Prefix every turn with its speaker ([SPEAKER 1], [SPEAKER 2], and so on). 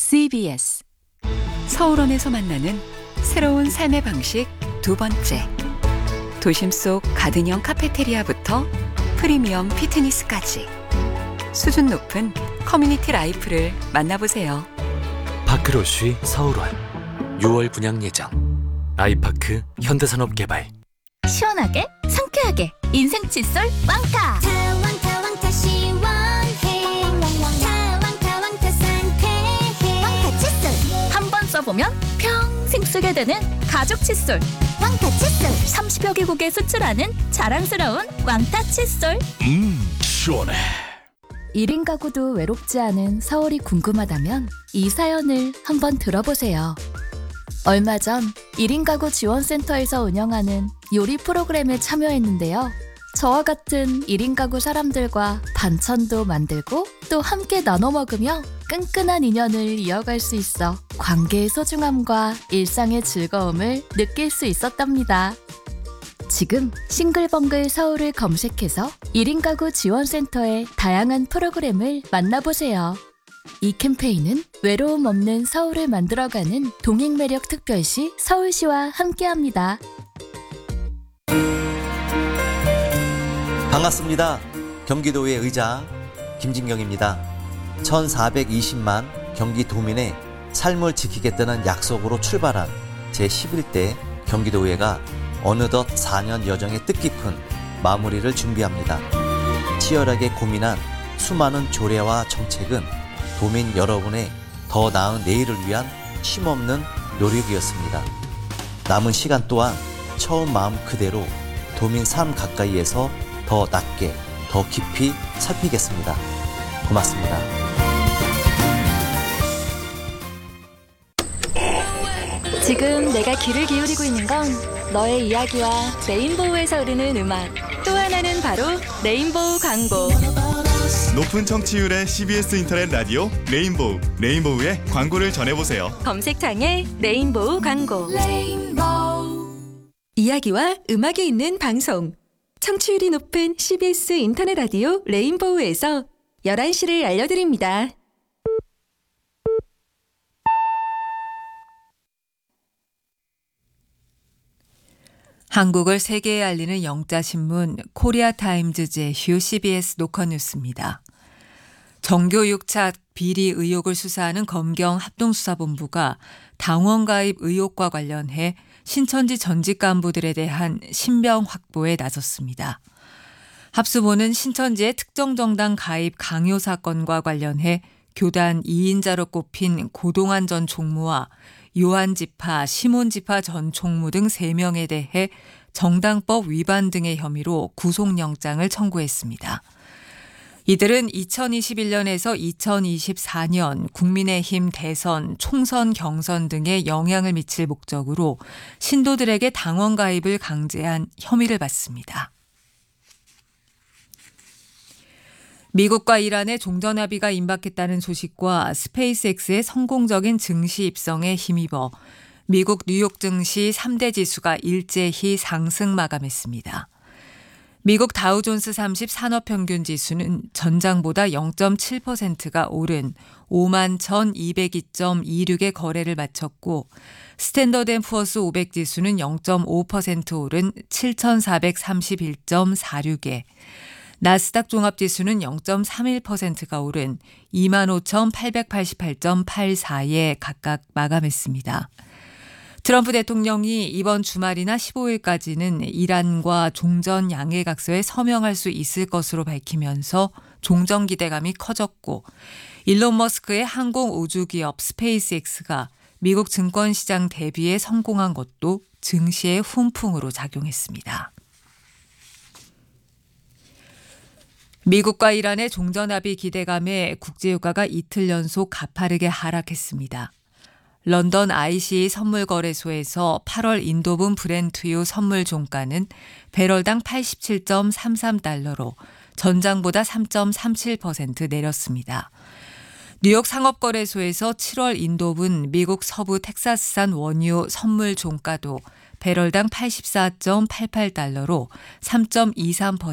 [SPEAKER 1] CBS 서울원에서 만나는 새로운 삶의 방식 두 번째. 도심 속 가든형 카페테리아부터 프리미엄 피트니스까지 수준 높은 커뮤니티 라이프를 만나보세요.
[SPEAKER 2] 파크로쉬 서울원 6월 분양 예정. 아이파크 현대산업개발.
[SPEAKER 3] 시원하게 상쾌하게 인생 칫솔 왕타.
[SPEAKER 4] 왕타 시원해. 왕타 상쾌해.
[SPEAKER 3] 왕타 칫솔 한 번 써보면 평생 쓰게 되는 가죽 칫솔.
[SPEAKER 4] 왕타 칫솔
[SPEAKER 3] 30여 개국에 수출하는 자랑스러운 왕타 칫솔.
[SPEAKER 2] 시원해.
[SPEAKER 3] 1인 가구도 외롭지 않은 서울이 궁금하다면 이 사연을 한번 들어보세요. 얼마 전 1인 가구 지원센터에서 운영하는 요리 프로그램에 참여했는데요. 저와 같은 1인 가구 사람들과 반찬도 만들고 또 함께 나눠 먹으며 끈끈한 인연을 이어갈 수 있어 관계의 소중함과 일상의 즐거움을 느낄 수 있었답니다. 지금 싱글벙글 서울을 검색해서 1인 가구 지원센터의 다양한 프로그램을 만나보세요. 이 캠페인은 외로움 없는 서울을 만들어가는 동행매력 특별시 서울시와 함께합니다.
[SPEAKER 5] 반갑습니다. 경기도의 의자 김진경입니다. 1420만 경기도민의 삶을 지키겠다는 약속으로 출발한 제11대 경기도의회가 어느덧 4년 여정의 뜻깊은 마무리를 준비합니다. 치열하게 고민한 수많은 조례와 정책은 도민 여러분의 더 나은 내일을 위한 쉼없는 노력이었습니다. 남은 시간 또한 처음 마음 그대로 도민 삶 가까이에서 더 낮게, 더 깊이 살피겠습니다. 고맙습니다.
[SPEAKER 3] 지금 내가 귀를 기울이고 있는 건 너의 이야기와 레인보우에서 흐르는 음악. 또 하나는 바로 레인보우 광고.
[SPEAKER 6] 높은 청취율의 CBS 인터넷 라디오 레인보우. 레인보우의 광고를 전해보세요.
[SPEAKER 3] 검색창에 레인보우 광고.
[SPEAKER 7] 이야기와 음악이 있는 방송. 청취율이 높은 CBS 인터넷 라디오 레인보우에서 11시를 알려드립니다.
[SPEAKER 8] 한국을 세계에 알리는 영자신문 코리아타임즈 제휴 CBS 노컷뉴스입니다. 정교 6차 비리 의혹을 수사하는 검경 합동수사본부가 당원 가입 의혹과 관련해 신천지 전직 간부들에 대한 신병 확보에 나섰습니다. 합수본은 신천지의 특정 정당 가입 강요 사건과 관련해 교단 2인자로 꼽힌 고동환 전 총무와 요한 지파, 시몬 지파 전 총무 등 3명에 대해 정당법 위반 등의 혐의로 구속영장을 청구했습니다. 이들은 2021년에서 2024년 국민의힘 대선, 총선 경선 등에 영향을 미칠 목적으로 신도들에게 당원 가입을 강제한 혐의를 받습니다. 미국과 이란의 종전합의가 임박했다는 소식과 스페이스X의 성공적인 증시 입성에 힘입어 미국 뉴욕 증시 3대 지수가 일제히 상승 마감했습니다. 미국 다우존스 30 산업평균 지수는 전장보다 0.7%가 오른 51,202.26의 거래를 마쳤고 스탠더드앤푸어스 500 지수는 0.5% 오른 7,431.46에 나스닥 종합지수는 0.31%가 오른 25,888.84에 각각 마감했습니다. 트럼프 대통령이 이번 주말이나 15일까지는 이란과 종전 양해각서에 서명할 수 있을 것으로 밝히면서 종전 기대감이 커졌고 일론 머스크의 항공 우주기업 스페이스X가 미국 증권시장 대비에 성공한 것도 증시의 훈풍으로 작용했습니다. 미국과 이란의 종전합의 기대감에 국제유가가 이틀 연속 가파르게 하락했습니다. 런던 ICE 선물거래소에서 8월 인도분 브렌트유 선물 종가는 배럴당 87.33달러로 전장보다 3.37% 내렸습니다. 뉴욕 상업거래소에서 7월 인도분 미국 서부 텍사스산 원유 선물 종가도 배럴당 84.88달러로 3.23%